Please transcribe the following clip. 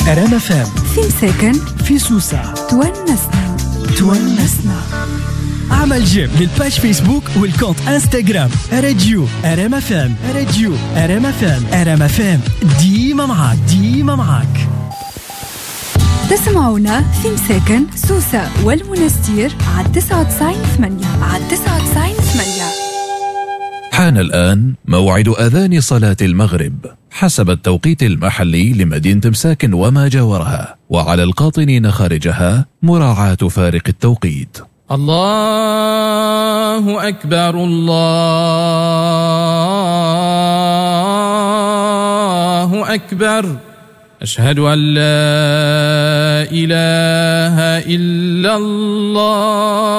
أرام فام في مساكن في سوسة تونسنا. اعمل جيم للباج فيسبوك والكونت انستغرام راديو أرام فام. أرام فام ديما معاك. تسمعونا في مساكن سوسة والمنستير على 99.8. حان الآن موعد أذان صلاة المغرب حسب التوقيت المحلي لمدينة مساكن وما جاورها، وعلى القاطنين خارجها مراعاة فارق التوقيت. الله أكبر الله أكبر، أشهد أن لا إله إلا الله.